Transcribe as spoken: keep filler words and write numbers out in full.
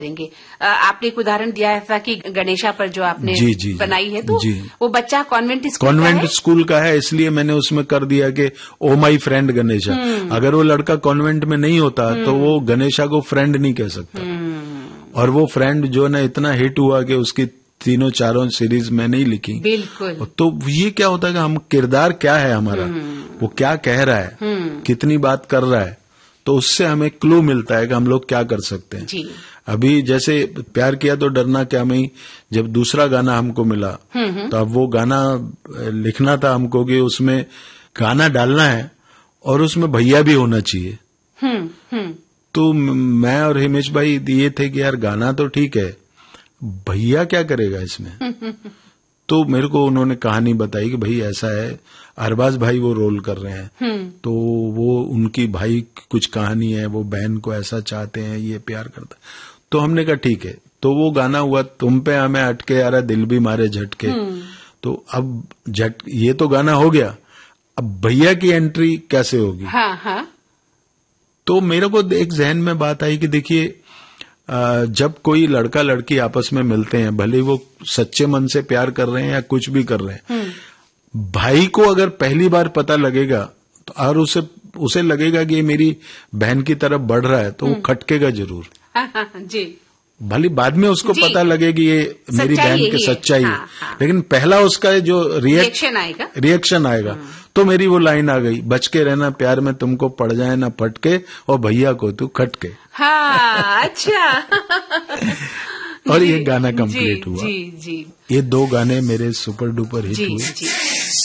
देंगे। आपने एक उदाहरण दिया था कि गणेशा पर जो आपने जी, जी, बनाई है, तो जी, वो बच्चा कॉन्वेंट स्कूल कॉन्वेंट स्कूल का है, इसलिए मैंने उसमें कर दिया कि ओ माई फ्रेंड गणेशा। अगर वो लड़का कॉन्वेंट में नहीं होता तो वो गणेशा को फ्रेंड नहीं कह सकता। और वो फ्रेंड जो ना इतना हिट हुआ कि उसकी तीनों चारों सीरीज मैंने ही लिखी। बिल्कुल। तो ये क्या होता है कि हम किरदार क्या है हमारा, वो क्या कह रहा है, कितनी बात कर रहा है, तो उससे हमें क्लू मिलता है कि हम लोग क्या कर सकते हैं। जी। अभी जैसे प्यार किया तो डरना क्या में, जब दूसरा गाना हमको मिला तो अब वो गाना लिखना था हमको कि उसमें गाना डालना है और उसमें भैया भी होना चाहिए। हम्म हम्म तो मैं और हिमेश भाई ये थे कि यार गाना तो ठीक है, भैया क्या करेगा इसमें। तो मेरे को उन्होंने कहानी बताई कि भाई ऐसा है, अरबाज भाई वो रोल कर रहे हैं, तो वो उनकी भाई की कुछ कहानी है, वो बहन को ऐसा चाहते हैं, ये प्यार करता है। तो हमने कहा ठीक है, तो वो गाना हुआ तुम पे हमें अटके यारा दिल भी मारे झटके। तो अब झट ये तो गाना हो गया, अब भैया की एंट्री कैसे होगी। हाँ हाँ। तो मेरे को एक जहन में बात आई कि देखिए, जब कोई लड़का लड़की आपस में मिलते हैं, भले वो सच्चे मन से प्यार कर रहे हैं या कुछ भी कर रहे हैं, भाई को अगर पहली बार पता लगेगा तो और उसे उसे लगेगा कि ये मेरी बहन की तरफ बढ़ रहा है, तो वो खटकेगा जरूर। जी। भले बाद में उसको पता लगे कि ये मेरी बहन की सच्चाई है, लेकिन पहला उसका जो रिएक्शन आएगा रिएक्शन आएगा तो मेरी वो लाइन आ गई, बच के रहना प्यार में तुमको पड़ जाए ना फटके, और भैया को तू खटके। हाँ, अच्छा। और ये गाना कंप्लीट हुआ। जी जी। ये दो गाने मेरे सुपर डुपर हिट हुए। जी।